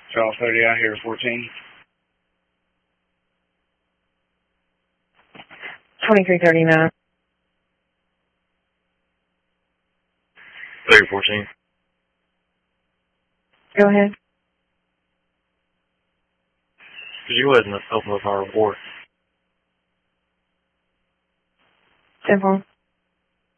Charles 30 out here, 14. 2339. 3014. Go ahead. Could you go ahead and open up our report? 10-4.